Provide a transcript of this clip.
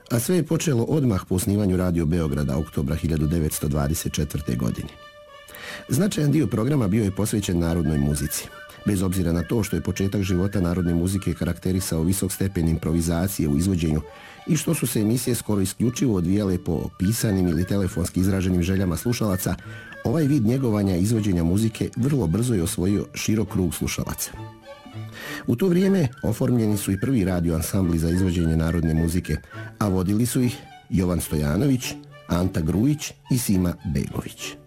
A sve je počelo odmah po osnivanju Radio Beograda oktobra 1924. godine. Značajan dio programa bio je posvećen narodnoj muzici. Bez obzira na to što je početak života narodne muzike karakterisao visok stepen improvizacije u izvođenju i što su se emisije skoro isključivo odvijale po pisanim ili telefonski izraženim željama slušalaca, ovaj vid njegovanja i izvođenja muzike vrlo brzo je osvojio širok krug slušalaca. U to vrijeme oformljeni su i prvi radio ansambli za izvođenje narodne muzike, a vodili su ih Jovan Stojanović, Anta Grujić i Sima Begović.